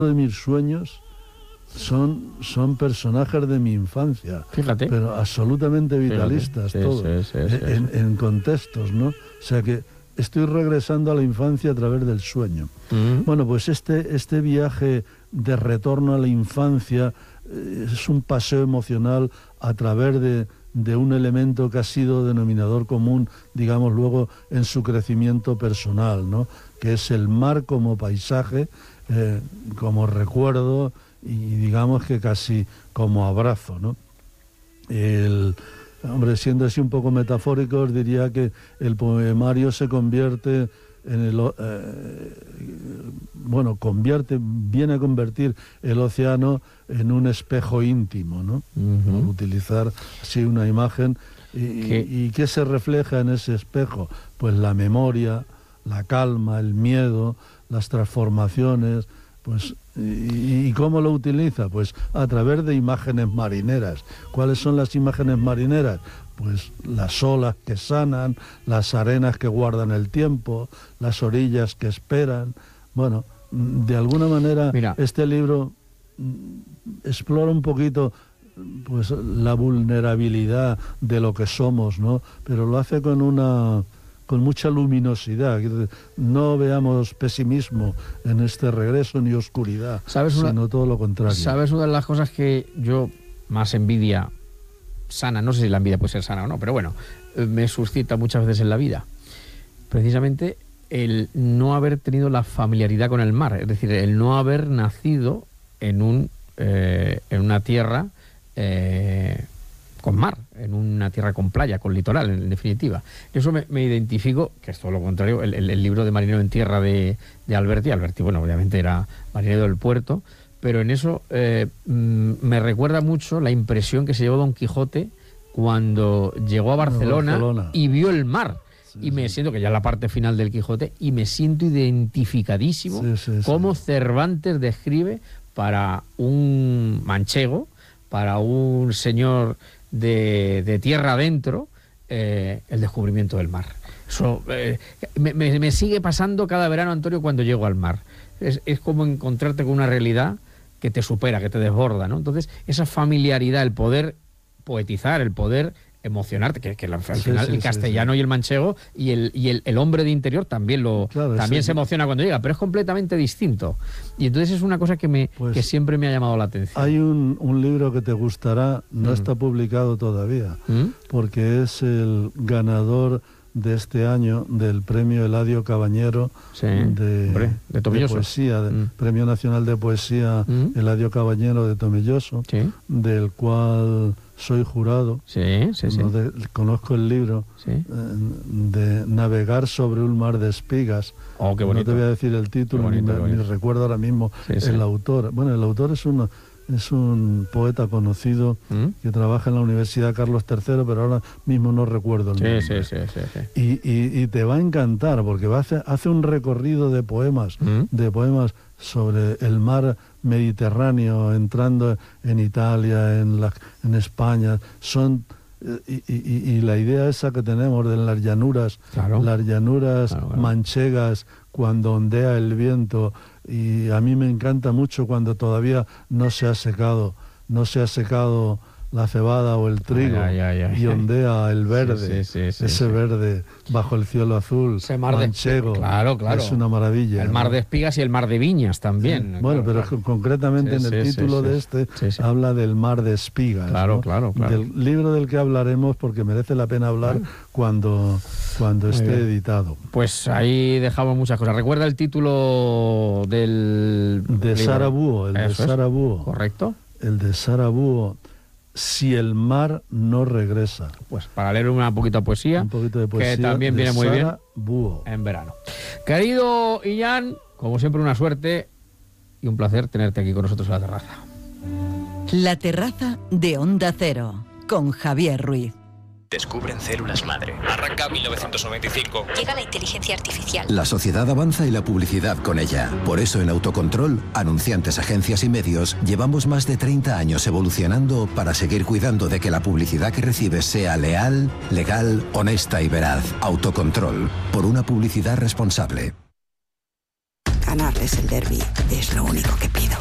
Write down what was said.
de mis sueños son personajes de mi infancia. Fíjate. Pero absolutamente vitalistas, Sí, todos, sí, en contextos, ¿no? O sea que estoy regresando a la infancia a través del sueño. Bueno, pues este viaje de retorno a la infancia es un paseo emocional a través de un elemento que ha sido denominador común, digamos, luego en su crecimiento personal, ¿no? Que es el mar como paisaje, como recuerdo y digamos que casi como abrazo, ¿no? Hombre, siendo así un poco metafórico, os diría que el poemario se convierte en viene a convertir el océano en un espejo íntimo, ¿no? Por utilizar así una imagen. ¿Y qué se refleja en ese espejo? Pues la memoria, la calma, el miedo, las transformaciones, pues, ¿y cómo lo utiliza? Pues a través de imágenes marineras. ¿Cuáles son las imágenes marineras? Pues las olas que sanan, las arenas que guardan el tiempo, las orillas que esperan. Bueno, de alguna manera, mira, este libro explora un poquito pues la vulnerabilidad de lo que somos, ¿no? Pero lo hace con mucha luminosidad. No veamos pesimismo en este regreso ni oscuridad, sino todo lo contrario. ¿Sabes una de las cosas que yo más envidia sana, no sé si la envidia puede ser sana o no, pero bueno, me suscita muchas veces en la vida? Precisamente el no haber tenido la familiaridad con el mar, es decir, el no haber nacido en una tierra con mar, en una tierra con playa, con litoral, en definitiva. Eso me identifico, que es todo lo contrario, el libro de Marinero en Tierra de Alberti. Alberti, bueno, obviamente era marinero del puerto, pero en eso me recuerda mucho la impresión que se llevó Don Quijote cuando llegó a Barcelona y vio el mar. Y me siento, que ya es la parte final del Quijote, y me siento identificadísimo cómo Cervantes describe para un manchego, para un señor de tierra adentro, el descubrimiento del mar. Eso me sigue pasando cada verano, Antonio, cuando llego al mar. Es como encontrarte con una realidad que te supera, que te desborda, ¿no? Entonces, esa familiaridad, el poder poetizar, el poder emocionarte, que al final el castellano y el manchego y el hombre de interior también se emociona cuando llega, pero es completamente distinto. Y entonces es una cosa que siempre me ha llamado la atención. Hay un libro que te gustará, no está publicado todavía, porque es el ganador de este año del premio Eladio Cabañero de poesía, Premio Nacional de Poesía Eladio Cabañero de Tomelloso, del cual soy jurado. Conozco el libro de Navegar sobre un mar de espigas. Oh, qué bonito. No te voy a decir el título, ni recuerdo ahora mismo el autor. Bueno, el autor es un poeta conocido que trabaja en la Universidad Carlos III, pero ahora mismo no recuerdo el nombre. Y te va a encantar, porque hace un recorrido de poemas sobre el mar Mediterráneo, entrando en Italia, en España. Y la idea esa que tenemos de las llanuras, manchegas, cuando ondea el viento. Y a mí me encanta mucho cuando todavía no se ha secado la cebada o el trigo, y ondea el verde, ese verde bajo el cielo azul, ese mar manchego, es una maravilla. El mar de espigas y el mar de viñas también. Bueno, pero concretamente en el título de este habla del mar de espigas, del libro del que hablaremos, porque merece la pena hablar cuando esté editado. Pues ahí dejamos muchas cosas. Recuerda el título del de Sara Búho, de Sara Búho. Correcto. El de Sara Búho. Si el mar no regresa. Pues para leer un poquito de poesía, que también viene muy bien en verano. Querido Illán, como siempre, una suerte y un placer tenerte aquí con nosotros en La Terraza. La Terraza de Onda Cero, con Javier Ruiz. Descubren células madre. Arranca 1995. Llega la inteligencia artificial. La sociedad avanza y la publicidad con ella. Por eso en Autocontrol, anunciantes, agencias y medios, llevamos más de 30 años evolucionando para seguir cuidando de que la publicidad que recibes sea leal, legal, honesta y veraz. Autocontrol. Por una publicidad responsable. Ganarles el derbi es lo único que pido.